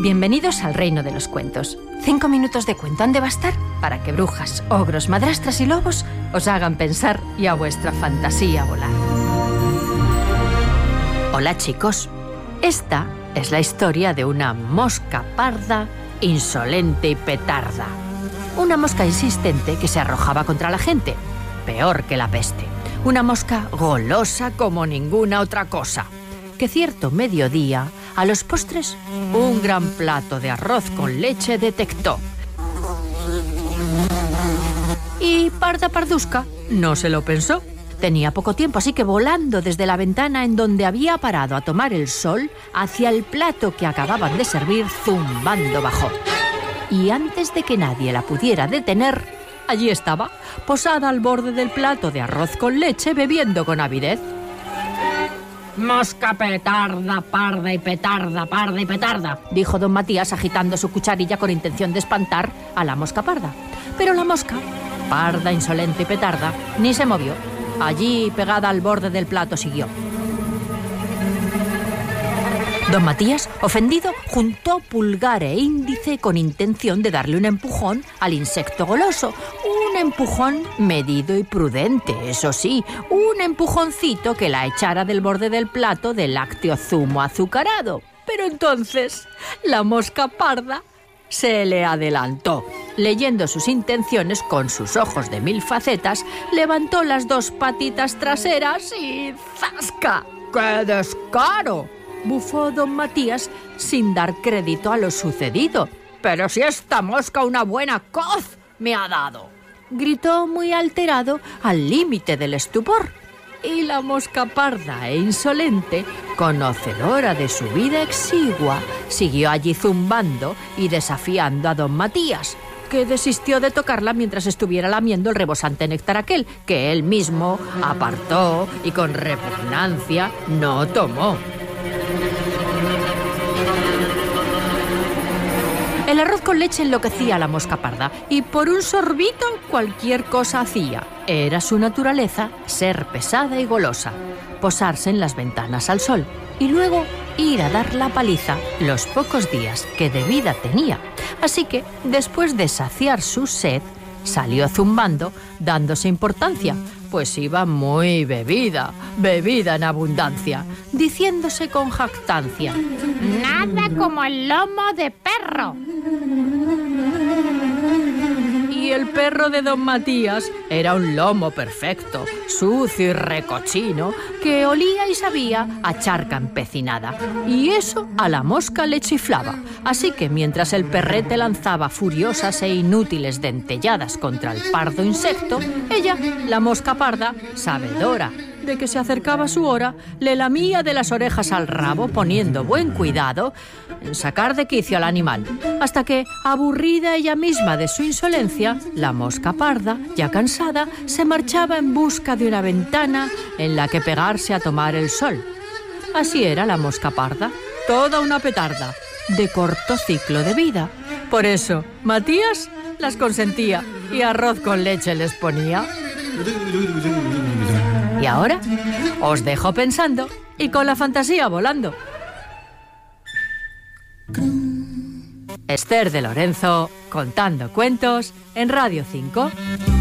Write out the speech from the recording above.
Bienvenidos al reino de los cuentos. 5 minutos de cuento han de bastar para que brujas, ogros, madrastras y lobos os hagan pensar y a vuestra fantasía volar. Hola chicos, esta es la historia de una mosca parda, insolente y petarda. Una mosca insistente que se arrojaba contra la gente, peor que la peste. Una mosca golosa como ninguna otra cosa, que cierto mediodía, a los postres, un gran plato de arroz con leche detectó. Y Parda Pardusca no se lo pensó. Tenía poco tiempo, así que volando desde la ventana en donde había parado a tomar el sol, hacia el plato que acababan de servir, zumbando bajó. Y antes de que nadie la pudiera detener, allí estaba, posada al borde del plato de arroz con leche, bebiendo con avidez. «Mosca petarda, parda y petarda», dijo don Matías agitando su cucharilla con intención de espantar a la mosca parda. Pero la mosca, parda, insolente y petarda, ni se movió. Allí, pegada al borde del plato, siguió. Don Matías, ofendido, juntó pulgar e índice con intención de darle un empujón al insecto goloso. Un empujón medido y prudente, eso sí, un empujoncito que la echara del borde del plato de lácteo zumo azucarado. Pero entonces, la mosca parda se le adelantó. Leyendo sus intenciones con sus ojos de 1000 facetas, levantó las 2 patitas traseras y ¡zasca! ¡Qué descaro!, bufó don Matías sin dar crédito a lo sucedido. «Pero si esta mosca una buena coz me ha dado», gritó muy alterado, al límite del estupor. Y la mosca parda e insolente, conocedora de su vida exigua, siguió allí zumbando y desafiando a don Matías, que desistió de tocarla mientras estuviera lamiendo el rebosante néctar aquel, que él mismo apartó y con repugnancia no tomó. El arroz con leche enloquecía a la mosca parda y por un sorbito cualquier cosa hacía. Era su naturaleza ser pesada y golosa, posarse en las ventanas al sol y luego ir a dar la paliza los pocos días que de vida tenía. Así que, después de saciar su sed, salió zumbando, dándose importancia, pues iba muy bebida en abundancia, diciéndose con jactancia: «Nada como el lomo de perro». Y el perro de don Matías era un lomo perfecto, sucio y recochino, que olía y sabía a charca empecinada. Y eso a la mosca le chiflaba. Así que mientras el perrete lanzaba furiosas e inútiles dentelladas contra el pardo insecto, ella, la mosca parda, sabedora de que se acercaba su hora, le lamía de las orejas al rabo, poniendo buen cuidado en sacar de quicio al animal, hasta que, aburrida ella misma de su insolencia, la mosca parda, ya cansada, se marchaba en busca de una ventana en la que pegarse a tomar el sol. Así era la mosca parda, toda una petarda, de corto ciclo de vida. Por eso, Matías las consentía y arroz con leche les ponía. Y ahora os dejo pensando y con la fantasía volando. Esther de Lorenzo contando cuentos en Radio 5.